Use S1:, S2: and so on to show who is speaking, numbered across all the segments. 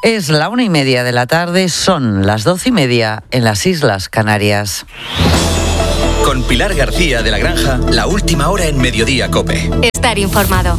S1: Es la 1:30 de la tarde, son las 12:30 en las Islas Canarias.
S2: Con Pilar García de la Granja, la última hora en Mediodía COPE.
S3: Estar informado.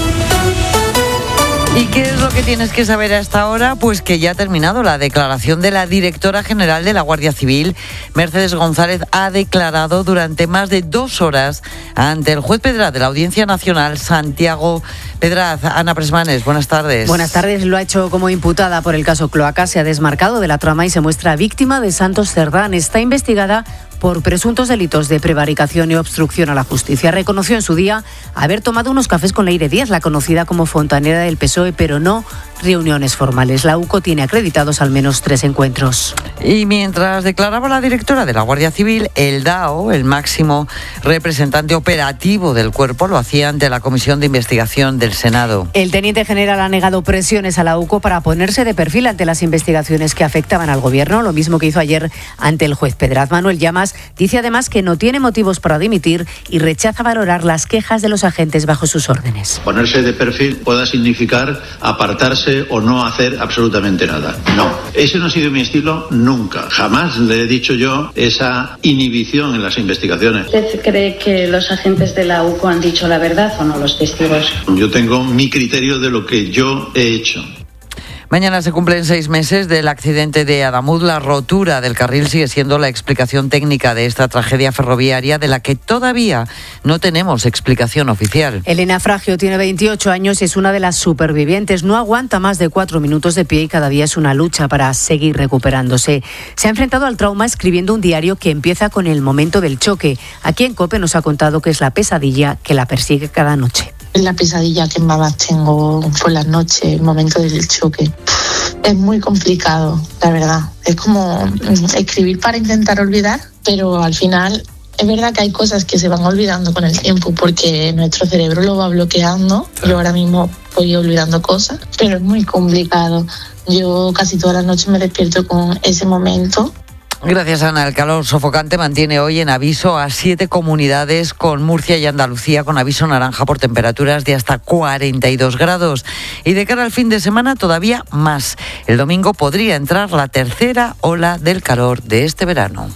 S1: ¿Y qué es lo que tienes que saber a esta hora? Pues que ya ha terminado la declaración de la directora general de la Guardia Civil. Mercedes González ha declarado durante más de 2 horas ante el juez Pedraz de la Audiencia Nacional, Santiago Pedraz. Ana Presmanes, buenas tardes.
S4: Buenas tardes. Lo ha hecho como imputada por el caso Cloaca. Se ha desmarcado de la trama y se muestra víctima de Santos Cerdán. Está investigada por presuntos delitos de prevaricación y obstrucción a la justicia. Reconoció en su día haber tomado unos cafés con Leire Díaz, la conocida como fontanera del PSOE, pero no reuniones formales. La UCO tiene acreditados al menos 3 encuentros.
S1: Y mientras declaraba la directora de la Guardia Civil, el DAO, el máximo representante operativo del cuerpo, lo hacía ante la Comisión de Investigación del Senado.
S4: El teniente general ha negado presiones a la UCO para ponerse de perfil ante las investigaciones que afectaban al gobierno, lo mismo que hizo ayer ante el juez Pedraz. Manuel Llamas dice además que no tiene motivos para dimitir y rechaza valorar las quejas de los agentes bajo sus órdenes.
S5: Ponerse de perfil pueda significar apartarse o no hacer absolutamente nada. No, ese no ha sido mi estilo nunca. Jamás le he dicho yo esa inhibición en las investigaciones.
S6: ¿Usted cree que los agentes de la UCO han dicho la verdad o no, los testigos?
S5: Yo tengo mi criterio de lo que yo he hecho.
S1: Mañana se cumplen 6 meses del accidente de Adamuz. La rotura del carril sigue siendo la explicación técnica de esta tragedia ferroviaria de la que todavía no tenemos explicación oficial.
S4: Elena Fragio tiene 28 años y es una de las supervivientes. No aguanta más de 4 minutos de pie y cada día es una lucha para seguir recuperándose. Se ha enfrentado al trauma escribiendo un diario que empieza con el momento del choque. Aquí en COPE nos ha contado que es la pesadilla que la persigue cada noche.
S7: La pesadilla que más tengo fue la noche, el momento del choque. Es muy complicado, la verdad. Es como escribir para intentar olvidar, pero al final es verdad que hay cosas que se van olvidando con el tiempo porque nuestro cerebro lo va bloqueando. Yo ahora mismo voy olvidando cosas, pero es muy complicado. Yo casi todas las noches me despierto con ese momento.
S1: Gracias, Ana. El calor sofocante mantiene hoy en aviso a 7 comunidades, con Murcia y Andalucía con aviso naranja por temperaturas de hasta 42 grados. Y de cara al fin de semana todavía más. El domingo podría entrar la tercera ola del calor de este verano.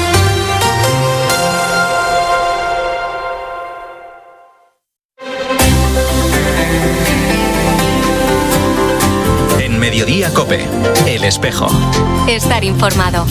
S2: En Mediodía COPE, El Espejo.
S3: Estar informado.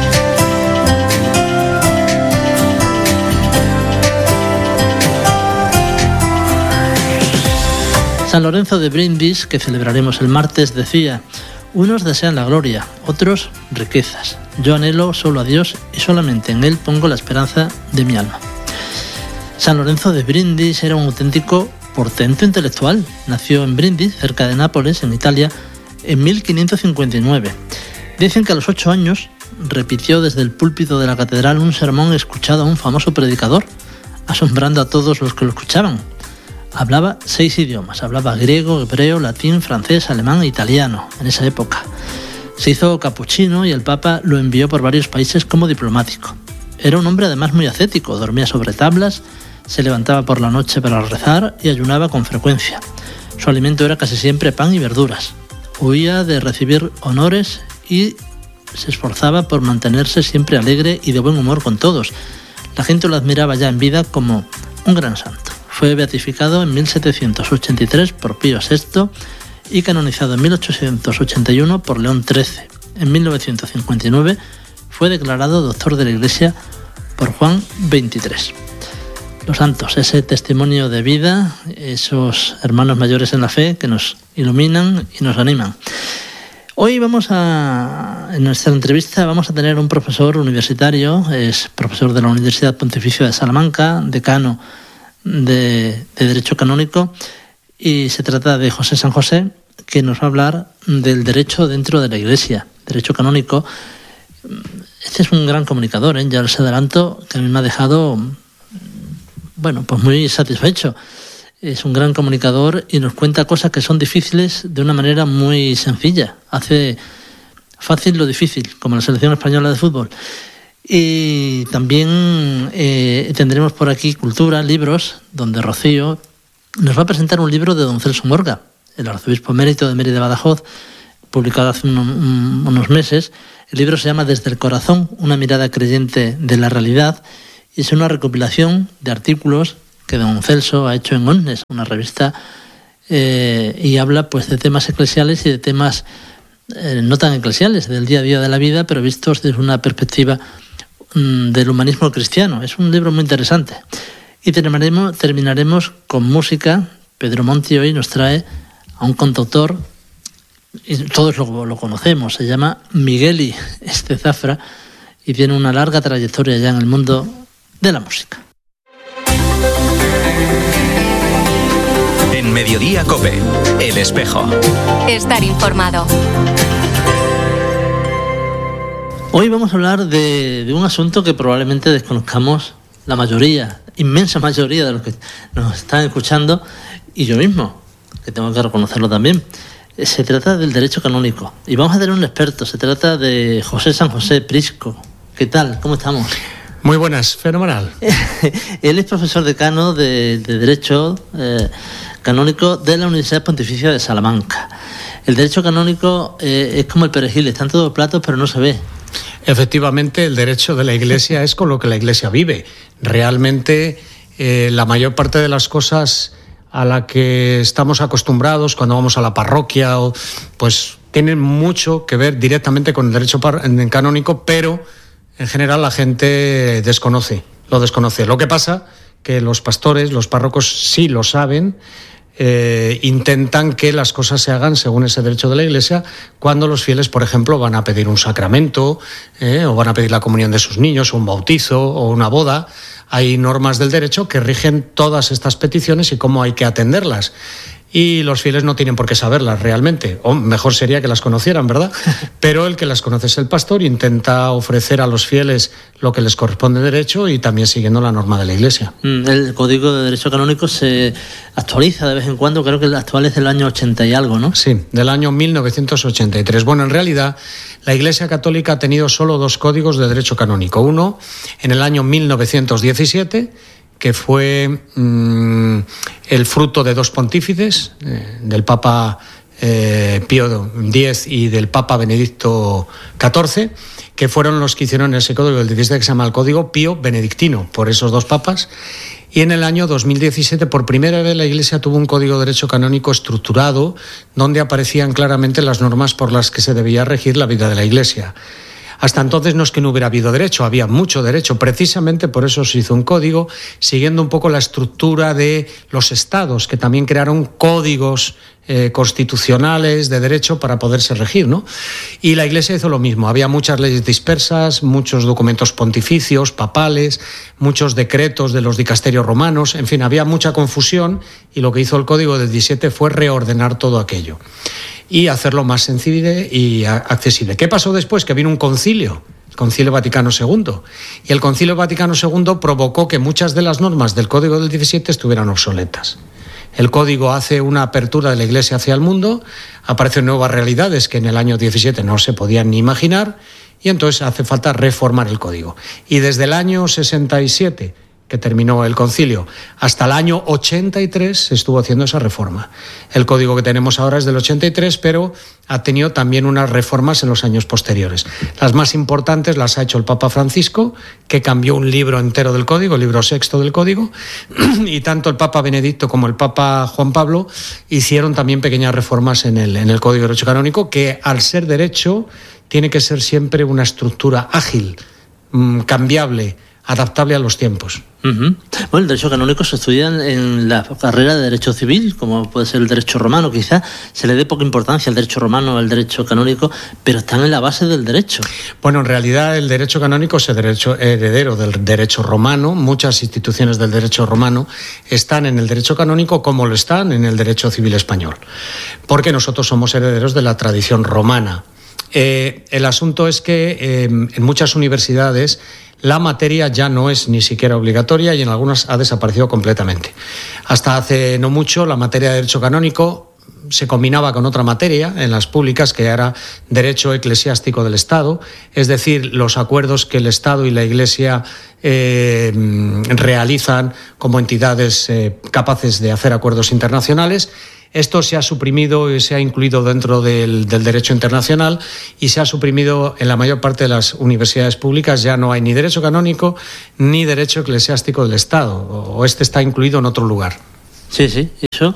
S8: San Lorenzo de Brindis, que celebraremos el martes, decía: unos desean la gloria, otros riquezas. Yo anhelo solo a Dios y solamente en Él pongo la esperanza de mi alma. San Lorenzo de Brindis era un auténtico portento intelectual. Nació en Brindis, cerca de Nápoles, en Italia, en 1559. Dicen que a los 8 años repitió desde el púlpito de la catedral un sermón escuchado a un famoso predicador, asombrando a todos los que lo escuchaban. Hablaba 6 idiomas, hablaba griego, hebreo, latín, francés, alemán e italiano en esa época. Se hizo capuchino y el Papa lo envió por varios países como diplomático. Era un hombre además muy ascético, dormía sobre tablas, se levantaba por la noche para rezar y ayunaba con frecuencia. Su alimento era casi siempre pan y verduras. Huía de recibir honores y se esforzaba por mantenerse siempre alegre y de buen humor con todos. La gente lo admiraba ya en vida como un gran santo. Fue beatificado en 1783 por Pío VI y canonizado en 1881 por León XIII. En 1959 fue declarado doctor de la Iglesia por Juan XXIII. Los santos, ese testimonio de vida, esos hermanos mayores en la fe que nos iluminan y nos animan. Hoy en nuestra entrevista vamos a tener un profesor universitario, es profesor de la Universidad Pontificia de Salamanca, decano de Derecho Canónico, y se trata de José San José, que nos va a hablar del derecho dentro de la Iglesia, derecho canónico. Este es un gran comunicador, ya les adelanto, que a mí me ha dejado, pues muy satisfecho. Es un gran comunicador y nos cuenta cosas que son difíciles de una manera muy sencilla. Hace fácil lo difícil, como la selección española de fútbol. Y también tendremos por aquí cultura, libros, donde Rocío nos va a presentar un libro de don Celso Morga, el arzobispo emérito de Mérida y Badajoz, publicado hace unos meses. El libro se llama Desde el corazón, una mirada creyente de la realidad, y es una recopilación de artículos que don Celso ha hecho en Onnes, una revista, y habla pues de temas eclesiales y de temas no tan eclesiales, del día a día de la vida, pero vistos desde una perspectiva del humanismo cristiano. Es un libro muy interesante. Y terminaremos con música. Pedro Monti hoy nos trae a un cantautor, y todos lo conocemos, se llama Migueli Estezafra, y tiene una larga trayectoria ya en el mundo de la música.
S2: En Mediodía COPE, El Espejo.
S3: Estar informado.
S8: Hoy vamos a hablar de un asunto que probablemente desconozcamos la mayoría, inmensa mayoría de los que nos están escuchando, y yo mismo, que tengo que reconocerlo también. Se trata del derecho canónico. Y vamos a tener un experto. Se trata de José San José Prisco. ¿Qué tal? ¿Cómo estamos?
S9: Muy buenas, fenomenal.
S8: Él es profesor decano de Derecho Canónico de la Universidad Pontificia de Salamanca. El derecho canónico es como el perejil, está en todos los platos, pero no se ve.
S9: Efectivamente, el derecho de la Iglesia es con lo que la Iglesia vive. Realmente, la mayor parte de las cosas a la que estamos acostumbrados cuando vamos a la parroquia, pues tienen mucho que ver directamente con el derecho canónico, pero en general la gente lo desconoce. Lo que pasa que los pastores, los párrocos sí lo saben, intentan que las cosas se hagan según ese derecho de la Iglesia cuando los fieles, por ejemplo, van a pedir un sacramento, o van a pedir la comunión de sus niños, o un bautizo, o una boda. Hay normas del derecho que rigen todas estas peticiones y cómo hay que atenderlas. Y los fieles no tienen por qué saberlas realmente, o mejor sería que las conocieran, ¿verdad? Pero el que las conoce es el pastor, intenta ofrecer a los fieles lo que les corresponde de derecho y también siguiendo la norma de la Iglesia.
S8: El Código de Derecho Canónico se actualiza de vez en cuando, creo que el actual es del año 80 y algo, ¿no?
S9: Sí, del año 1983. Bueno, en realidad la Iglesia Católica ha tenido solo 2 códigos de derecho canónico. Uno en el año 1917, que fue el fruto de 2 pontífices, del Papa Pío X y del Papa Benedicto XIV, que fueron los que hicieron ese código del 17 que se llama el Código Pío Benedictino, por esos 2 papas. Y en el año 2017, por primera vez, la Iglesia tuvo un código de derecho canónico estructurado, donde aparecían claramente las normas por las que se debía regir la vida de la Iglesia. Hasta entonces no es que no hubiera habido derecho, había mucho derecho. Precisamente por eso se hizo un código, siguiendo un poco la estructura de los estados, que también crearon códigos constitucionales de derecho para poderse regir, ¿no? Y la Iglesia hizo lo mismo. Había muchas leyes dispersas, muchos documentos pontificios, papales, muchos decretos de los dicasterios romanos. En fin, había mucha confusión y lo que hizo el Código del 17 fue reordenar todo aquello y hacerlo más sencillo y accesible. ¿Qué pasó después? Que vino un concilio, el Concilio Vaticano II, y el Concilio Vaticano II provocó que muchas de las normas del Código del 17 estuvieran obsoletas. El Código hace una apertura de la Iglesia hacia el mundo, aparecen nuevas realidades que en el año 17 no se podían ni imaginar, y entonces hace falta reformar el Código. Y desde el año 67, que terminó el concilio, hasta el año 83 se estuvo haciendo esa reforma. El código que tenemos ahora es del 83, pero ha tenido también unas reformas en los años posteriores. Las más importantes las ha hecho el Papa Francisco, que cambió un libro entero del código, el libro sexto del código, y tanto el Papa Benedicto como el Papa Juan Pablo hicieron también pequeñas reformas en el Código de Derecho Canónico, que al ser derecho tiene que ser siempre una estructura ágil, cambiable, adaptable a los tiempos.
S8: Bueno, el derecho canónico se estudia en la carrera de derecho civil, como puede ser el derecho romano. Quizás se le dé poca importancia al derecho romano, al derecho canónico, pero están en la base del derecho.
S9: Bueno, en realidad el derecho canónico es el derecho heredero del derecho romano. Muchas instituciones del derecho romano están en el derecho canónico como lo están en el derecho civil español, porque nosotros somos herederos de la tradición romana. El asunto es que en muchas universidades la materia ya no es ni siquiera obligatoria y en algunas ha desaparecido completamente. Hasta hace no mucho la materia de derecho canónico se combinaba con otra materia en las públicas, que era derecho eclesiástico del Estado, es decir, los acuerdos que el Estado y la Iglesia realizan como entidades capaces de hacer acuerdos internacionales. Esto se ha suprimido y se ha incluido dentro del derecho internacional y se ha suprimido en la mayor parte de las universidades públicas. Ya no hay ni derecho canónico ni derecho eclesiástico del Estado, o este está incluido en otro lugar.
S8: Sí, eso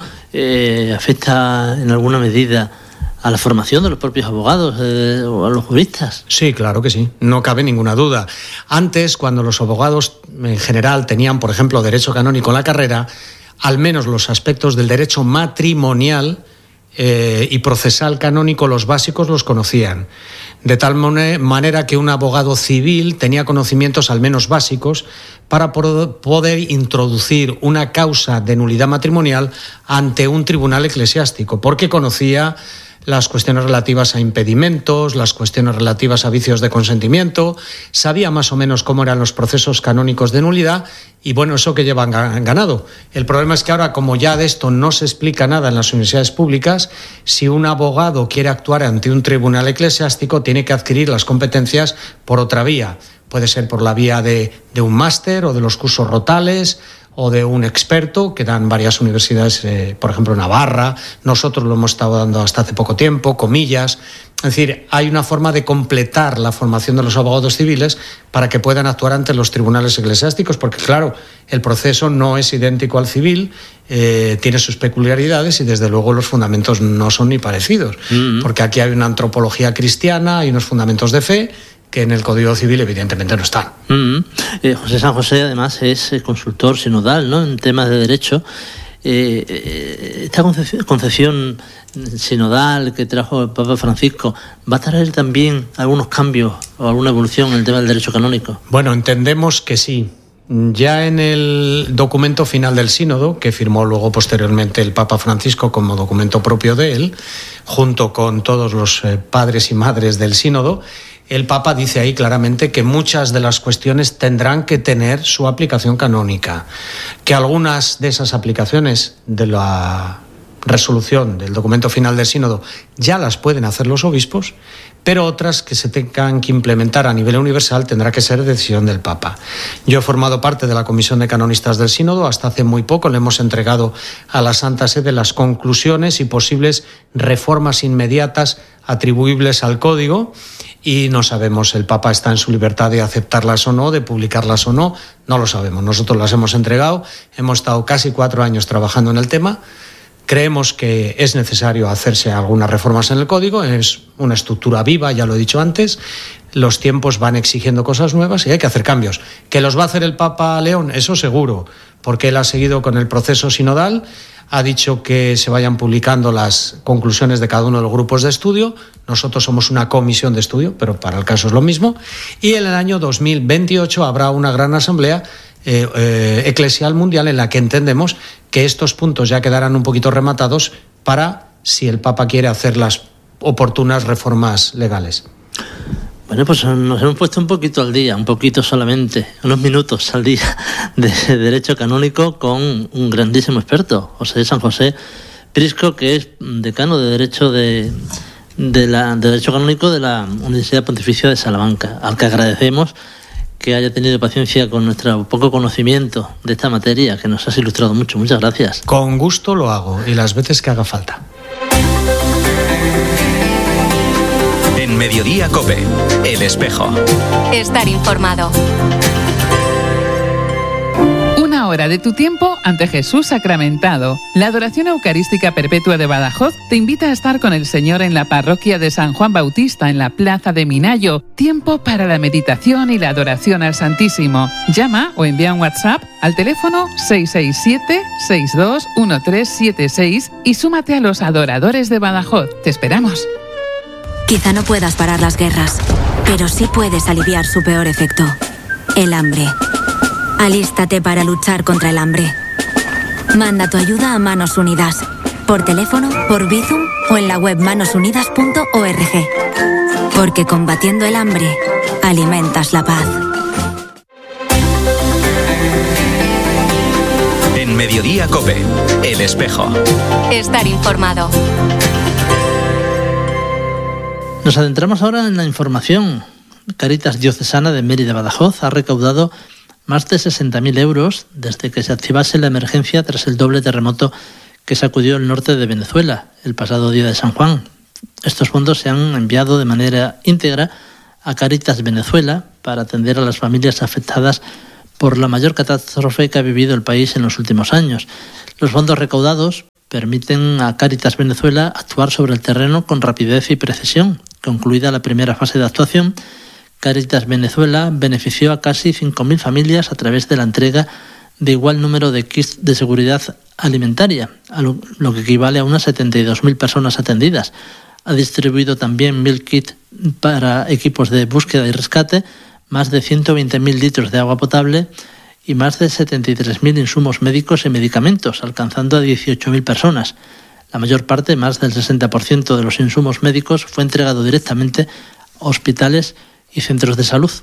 S8: afecta en alguna medida a la formación de los propios abogados o a los juristas.
S9: Sí, claro que sí, no cabe ninguna duda. Antes, cuando los abogados en general tenían, por ejemplo, derecho canónico en la carrera, al menos los aspectos del derecho matrimonial y procesal canónico, los básicos los conocían. De tal manera que un abogado civil tenía conocimientos al menos básicos para poder introducir una causa de nulidad matrimonial ante un tribunal eclesiástico, porque conocía las cuestiones relativas a impedimentos, las cuestiones relativas a vicios de consentimiento, sabía más o menos cómo eran los procesos canónicos de nulidad y bueno, eso que llevan ganado. El problema es que ahora, como ya de esto no se explica nada en las universidades públicas, si un abogado quiere actuar ante un tribunal eclesiástico tiene que adquirir las competencias por otra vía. Puede ser por la vía de un máster o de los cursos rotales o de un experto que dan varias universidades, por ejemplo Navarra, nosotros lo hemos estado dando hasta hace poco tiempo, Comillas. Es decir, hay una forma de completar la formación de los abogados civiles para que puedan actuar ante los tribunales eclesiásticos, porque claro, el proceso no es idéntico al civil, tiene sus peculiaridades y desde luego los fundamentos no son ni parecidos, porque aquí hay una antropología cristiana, hay unos fundamentos de fe que en el Código Civil evidentemente no están.
S8: José San José además es consultor sinodal, ¿no?, en temas de derecho. Esta concepción sinodal que trajo el Papa Francisco, ¿va a traer también algunos cambios o alguna evolución en el tema del derecho canónico?
S9: Bueno, entendemos que sí. Ya en el documento final del sínodo, que firmó luego posteriormente el Papa Francisco como documento propio de él, junto con todos los padres y madres del sínodo, el Papa dice ahí claramente que muchas de las cuestiones tendrán que tener su aplicación canónica, que algunas de esas aplicaciones de la resolución del documento final del sínodo ya las pueden hacer los obispos, pero otras que se tengan que implementar a nivel universal tendrá que ser decisión del Papa. Yo he formado parte de la Comisión de Canonistas del Sínodo, hasta hace muy poco le hemos entregado a la Santa Sede las conclusiones y posibles reformas inmediatas atribuibles al Código y no sabemos, el Papa está en su libertad de aceptarlas o no, de publicarlas o no, no lo sabemos. Nosotros las hemos entregado, hemos estado casi 4 años trabajando en el tema. Creemos que es necesario hacerse algunas reformas en el Código, es una estructura viva, ya lo he dicho antes, los tiempos van exigiendo cosas nuevas y hay que hacer cambios. ¿Que los va a hacer el Papa León? Eso seguro, porque él ha seguido con el proceso sinodal, ha dicho que se vayan publicando las conclusiones de cada uno de los grupos de estudio, nosotros somos una comisión de estudio, pero para el caso es lo mismo, y en el año 2028 habrá una gran asamblea eclesial mundial en la que entendemos que estos puntos ya quedarán un poquito rematados para, si el Papa quiere, hacer las oportunas reformas legales.
S8: Bueno, pues nos hemos puesto un poquito al día, un poquito solamente, unos minutos al día de derecho canónico con un grandísimo experto, José San José Prisco, que es decano de Derecho de Derecho Canónico de la Universidad Pontificia de Salamanca, al que agradecemos que haya tenido paciencia con nuestro poco conocimiento de esta materia, que nos has ilustrado mucho. Muchas gracias.
S9: Con gusto lo hago y las veces que haga falta.
S2: En Mediodía COPE, El Espejo.
S3: Estar informado.
S10: Una hora de tu tiempo ante Jesús sacramentado. La Adoración Eucarística Perpetua de Badajoz te invita a estar con el Señor en la parroquia de San Juan Bautista, en la Plaza de Minayo. Tiempo para la meditación y la adoración al Santísimo. Llama o envía un WhatsApp al teléfono 667-621376 y súmate a los adoradores de Badajoz. Te esperamos.
S11: Quizá no puedas parar las guerras, pero sí puedes aliviar su peor efecto: el hambre. Alístate para luchar contra el hambre. Manda tu ayuda a Manos Unidas, por teléfono, por Bizum o en la web manosunidas.org. Porque combatiendo el hambre, alimentas la paz.
S2: En Mediodía COPE, El Espejo.
S3: Estar informado.
S8: Nos adentramos ahora en la información. Cáritas Diocesana de Mérida Badajoz ha recaudado más de 60.000 euros desde que se activase la emergencia tras el doble terremoto que sacudió el norte de Venezuela el pasado día de San Juan. Estos fondos se han enviado de manera íntegra a Cáritas Venezuela para atender a las familias afectadas por la mayor catástrofe que ha vivido el país en los últimos años. Los fondos recaudados permiten a Cáritas Venezuela actuar sobre el terreno con rapidez y precisión. Concluida la primera fase de actuación, Cáritas Venezuela benefició a casi 5.000 familias a través de la entrega de igual número de kits de seguridad alimentaria, a lo que equivale a unas 72.000 personas atendidas. Ha distribuido también 1.000 kits para equipos de búsqueda y rescate, más de 120.000 litros de agua potable y más de 73.000 insumos médicos y medicamentos, alcanzando a 18.000 personas. La mayor parte, más del 60% de los insumos médicos, fue entregado directamente a hospitales y centros de salud.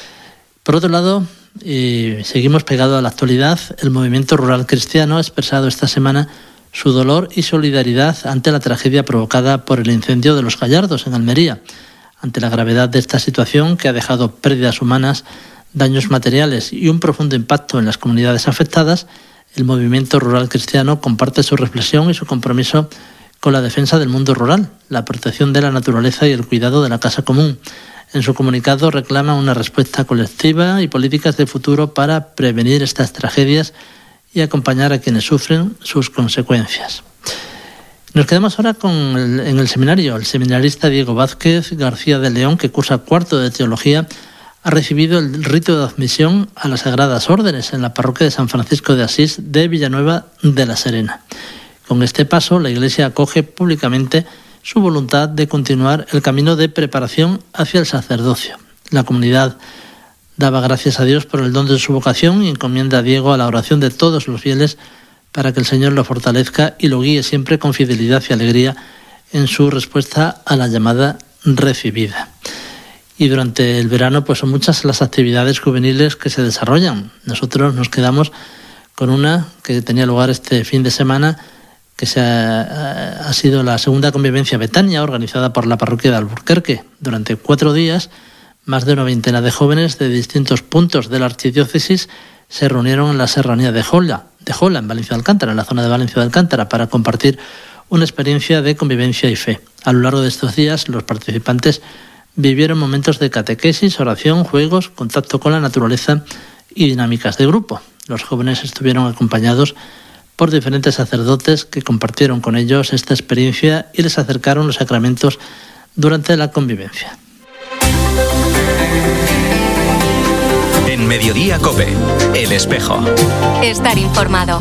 S8: Por otro lado, seguimos pegados a la actualidad. El movimiento rural cristiano ha expresado esta semana su dolor y solidaridad ante la tragedia provocada por el incendio de Los Gallardos en Almería. Ante la gravedad de esta situación, que ha dejado pérdidas humanas, daños materiales y un profundo impacto en las comunidades afectadas, el movimiento rural cristiano comparte su reflexión y su compromiso con la defensa del mundo rural, la protección de la naturaleza y el cuidado de la casa común. En su comunicado reclama una respuesta colectiva y políticas de futuro para prevenir estas tragedias y acompañar a quienes sufren sus consecuencias. Nos quedamos ahora en el seminario. El seminarista Diego Vázquez García de León, que cursa cuarto de Teología, ha recibido el rito de admisión a las Sagradas Órdenes en la parroquia de San Francisco de Asís de Villanueva de la Serena. Con este paso, la Iglesia acoge públicamente su voluntad de continuar el camino de preparación hacia el sacerdocio. La comunidad daba gracias a Dios por el don de su vocación y encomienda a Diego a la oración de todos los fieles para que el Señor lo fortalezca y lo guíe siempre con fidelidad y alegría en su respuesta a la llamada recibida. Y durante el verano pues son muchas las actividades juveniles que se desarrollan. Nosotros nos quedamos con una que tenía lugar este fin de semana, que ha sido la segunda convivencia Betania, organizada por la parroquia de Alburquerque. Durante 4 días, más de una veintena de jóvenes de distintos puntos de la archidiócesis se reunieron en la serranía de Jola, en Valencia de Alcántara, en la zona de Valencia de Alcántara, para compartir una experiencia de convivencia y fe. A lo largo de estos días, los participantes vivieron momentos de catequesis, oración, juegos, contacto con la naturaleza y dinámicas de grupo. Los jóvenes estuvieron acompañados por diferentes sacerdotes que compartieron con ellos esta experiencia y les acercaron los sacramentos durante la convivencia.
S2: En Mediodía COPE, El Espejo.
S3: Estar informado.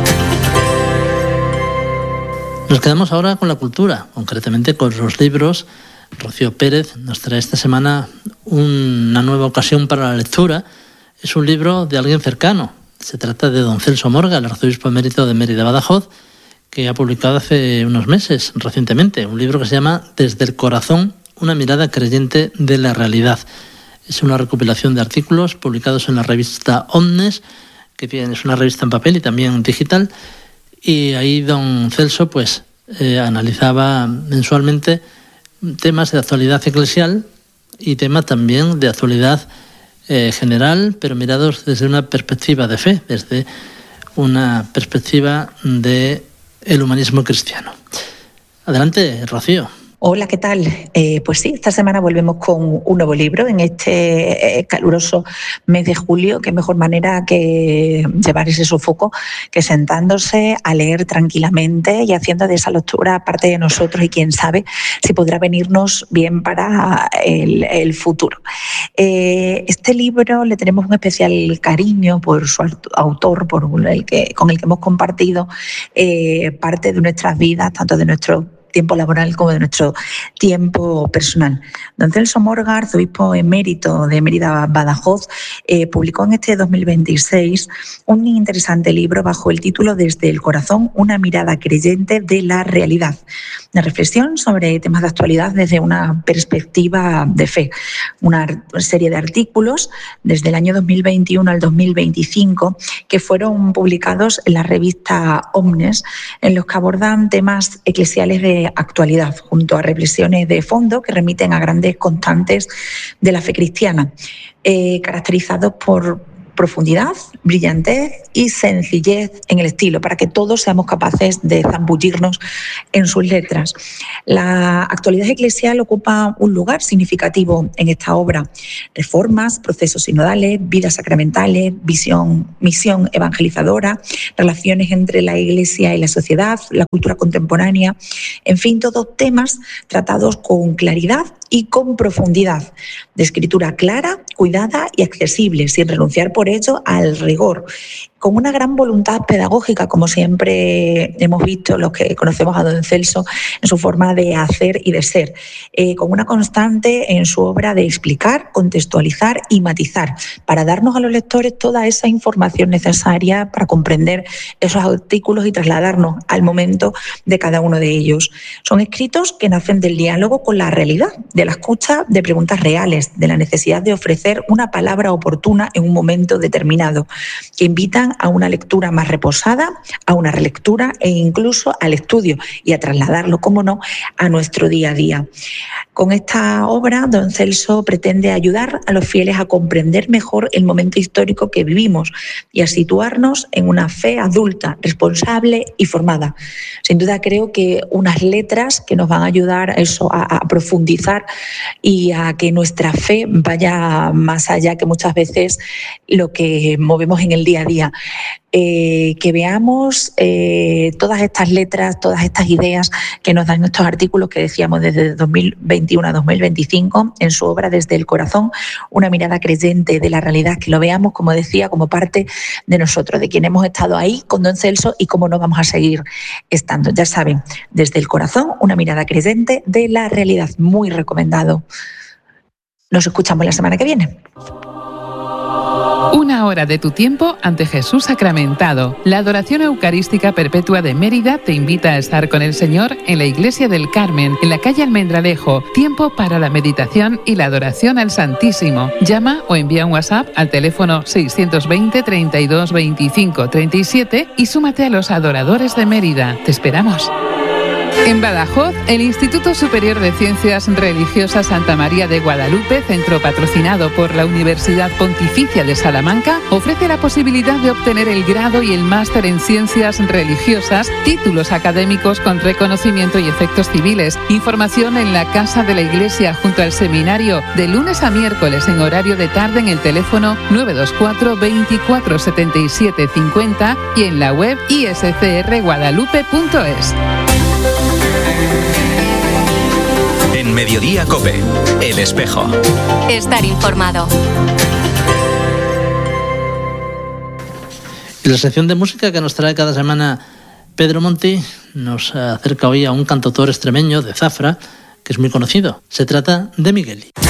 S8: Nos quedamos ahora con la cultura, concretamente con los libros. Rocío Pérez nos trae esta semana una nueva ocasión para la lectura. Es un libro de alguien cercano. Se trata de don Celso Morga, el arzobispo emérito de Mérida Badajoz, que ha publicado hace unos meses, recientemente, un libro que se llama Desde el corazón, una mirada creyente de la realidad. Es una recopilación de artículos publicados en la revista Omnes, que es una revista en papel y también digital, y ahí don Celso analizaba mensualmente temas de actualidad eclesial y temas también de actualidad general, pero mirados desde una perspectiva de fe, desde una perspectiva del humanismo cristiano. Adelante, Rocío.
S12: Hola, ¿qué tal? Pues sí, esta semana volvemos con un nuevo libro en este caluroso mes de julio. Qué mejor manera que llevar ese sofoco que sentándose a leer tranquilamente y haciendo de esa lectura parte de nosotros, y quién sabe si podrá venirnos bien para el futuro. Este libro le tenemos un especial cariño por su autor, con el que hemos compartido parte de nuestras vidas, tanto de nuestro tiempo laboral como de nuestro tiempo personal. Don Celso Morga, arzobispo emérito de Mérida Badajoz, publicó en este 2026 un interesante libro bajo el título Desde el corazón, una mirada creyente de la realidad. Una reflexión sobre temas de actualidad desde una perspectiva de fe. Una serie de artículos desde el año 2021 al 2025 que fueron publicados en la revista Omnes, en los que abordan temas eclesiales de actualidad, junto a reflexiones de fondo que remiten a grandes constantes de la fe cristiana, caracterizados por profundidad, brillantez y sencillez en el estilo, para que todos seamos capaces de zambullirnos en sus letras. La actualidad eclesial ocupa un lugar significativo en esta obra. Reformas, procesos sinodales, vidas sacramentales, misión evangelizadora, relaciones entre la Iglesia y la sociedad, la cultura contemporánea, en fin, todos temas tratados con claridad y con profundidad, de escritura clara, cuidada y accesible, sin renunciar por ello al rigor, con una gran voluntad pedagógica, como siempre hemos visto los que conocemos a don Celso en su forma de hacer y de ser, con una constante en su obra de explicar, contextualizar y matizar, para darnos a los lectores toda esa información necesaria para comprender esos artículos y trasladarnos al momento de cada uno de ellos. Son escritos que nacen del diálogo con la realidad, de la escucha de preguntas reales, de la necesidad de ofrecer una palabra oportuna en un momento determinado, que invitan a una lectura más reposada, a una relectura e incluso al estudio y a trasladarlo, cómo no, a nuestro día a día. Con esta obra, don Celso pretende ayudar a los fieles a comprender mejor el momento histórico que vivimos y a situarnos en una fe adulta, responsable y formada. Sin duda creo que unas letras que nos van a ayudar a eso, a profundizar y a que nuestra fe vaya más allá que muchas veces lo que movemos en el día a día. Que veamos todas estas letras, todas estas ideas que nos dan estos artículos que decíamos desde 2021 a 2025 en su obra Desde el Corazón, una mirada creyente de la realidad, que lo veamos, como decía, como parte de nosotros, de quien hemos estado ahí con don Celso y cómo no vamos a seguir estando. Ya saben, Desde el Corazón, una mirada creyente de la realidad, muy recomendado. Nos escuchamos la semana que viene.
S10: Una hora de tu tiempo ante Jesús sacramentado. La adoración eucarística perpetua de Mérida te invita a estar con el Señor en la Iglesia del Carmen, en la calle Almendralejo. Tiempo para la meditación y la adoración al Santísimo. Llama o envía un WhatsApp al teléfono 620 32 25 37 y súmate a los adoradores de Mérida. Te esperamos. En Badajoz, el Instituto Superior de Ciencias Religiosas Santa María de Guadalupe, centro patrocinado por la Universidad Pontificia de Salamanca, ofrece la posibilidad de obtener el grado y el máster en Ciencias Religiosas, títulos académicos con reconocimiento y efectos civiles. Información en la Casa de la Iglesia junto al seminario, de lunes a miércoles en horario de tarde en el teléfono 924 24 77 50 y en la web iscrguadalupe.es.
S2: En Mediodía COPE, El Espejo.
S3: Estar informado.
S8: Y la sección de música que nos trae cada semana Pedro Monti nos acerca hoy a un cantautor extremeño de Zafra que es muy conocido. Se trata de Migueli.